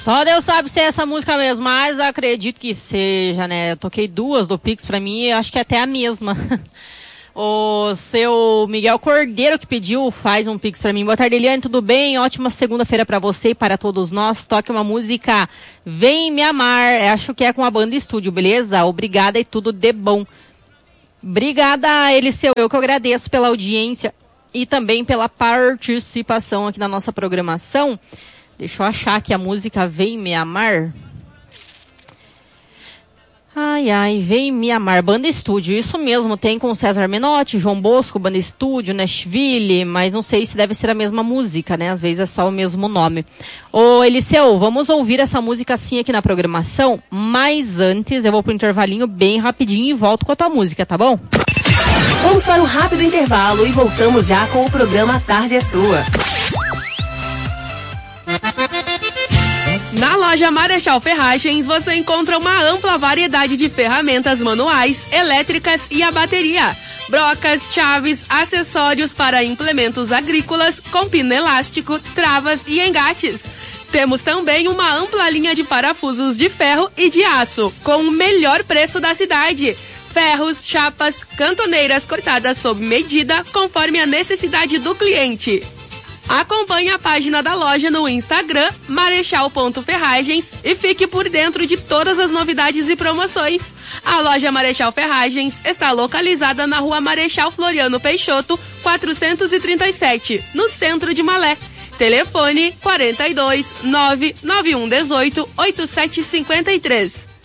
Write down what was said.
Só Deus sabe se é essa música mesmo, mas acredito que seja, né? Eu toquei 2 do Pix pra mim e acho que é até a mesma. O seu Miguel Cordeiro que pediu, faz um Pix pra mim. Boa tarde, Eliane, tudo bem? Ótima segunda-feira pra você e para todos nós. Toque uma música Vem Me Amar. Acho que é com a banda Estúdio, beleza? Obrigada e tudo de bom. Obrigada, Eliseu. Eu que agradeço pela audiência e também pela participação aqui na nossa programação. Deixa eu achar aqui a música Vem Me Amar. Ai, ai, Vem Me Amar, Banda Estúdio. Isso mesmo, tem com César Menotti, João Bosco, Banda Estúdio, Nashville, mas não sei se deve ser a mesma música, né? Às vezes é só o mesmo nome. Ô, Eliseu, vamos ouvir essa música sim aqui na programação, mas antes eu vou pro intervalinho bem rapidinho e volto com a tua música, tá bom? Vamos para um rápido intervalo e voltamos já com o programa A Tarde é Sua. Na loja Marechal Ferragens você encontra uma ampla variedade de ferramentas manuais, elétricas e a bateria. Brocas, chaves, acessórios para implementos agrícolas com pino elástico, travas e engates. Temos também uma ampla linha de parafusos de ferro e de aço, com o melhor preço da cidade. Ferros, chapas, cantoneiras cortadas sob medida, conforme a necessidade do cliente. Acompanhe a página da loja no Instagram, marechal.ferragens, e fique por dentro de todas as novidades e promoções. A loja Marechal Ferragens está localizada na rua Marechal Floriano Peixoto, 437, no centro de Malé. Telefone 42 99118 8753.